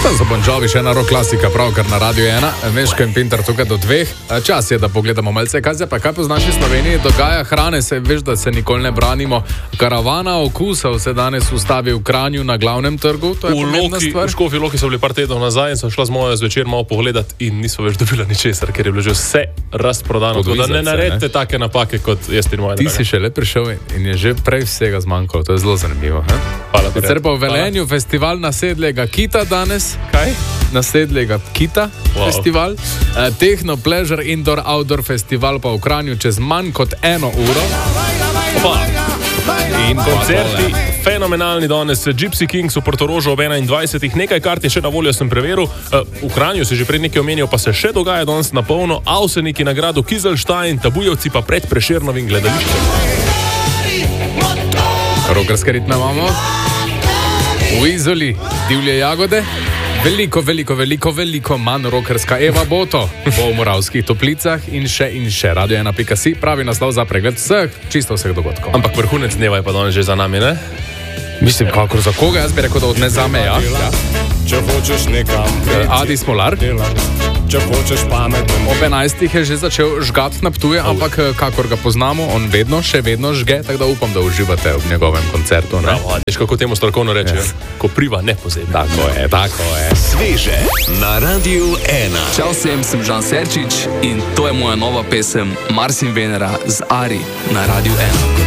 To so Bon Jovi, še ena rock klasika, pravkar na Radio 1. Meško in Pinter tukaj do 2. Čas je, da pogledamo malce, kaj po naši Sloveniji dogaja. Hrane se, veš, da se nikoli ne branimo. Karavana okusov se danes ustavi v Kranju na glavnem trgu. To je pomembna stvar. V Škofji Loki so bili par tednov nazaj in so šla z mojo zvečer malo pogledat in niso več dobila ničesar, ker je bilo že vse razprodano. Tako da ne naredite take napake kot jaz in moja draga. Ti si še le prišel in je že prej vsega zmanjkalo. To je zelo zanimivo. Hvala. Sicer pa v Velenju festival nasedlega kita danes. Kaj? Nasedlega kita festival. Techno Pleasure Indoor Outdoor festival pa v Kranju čez manj kot 1 uro. In koncerti fenomenalni danes. Gypsy Kings v Portorožu ob 21. Nekaj kart je še na voljo, sem preveril. V Kranju se že pred nekaj omenil, pa se še dogaja danes na polno. Avseniki na gradu Kizelstein, Tabujevci pa pred Prešernovim gledališčem. Rokerske ritme imamo. V Izoli divje jagode. Veliko manj rokerska Eva Boto po Moravskih Toplicah in še. Radio 1.si, pravi naslov za pregled čisto vseh dogodkov. Ampak vrhunec dneva je pa danes že za nami, ne? Mislim, kakor za koga, jaz bi rekel, da od ne zame, ja. Če hočeš nekam Adi Smolar. Če hočeš pametno. Ob 11 je že začel žgat na Ptuju, ampak kakor ga poznamo, on še vedno žge, tako da upam, da uživate v njegovem koncertu. Bravo, veš, kako temu strokovno rečejo. Ko priva, ne pozebi. Tako je. Sveže na Radio 1. Čau vsem, sem Žan Serčič in to je moja nova pesem Mars in Venera z Ari na Radio 1.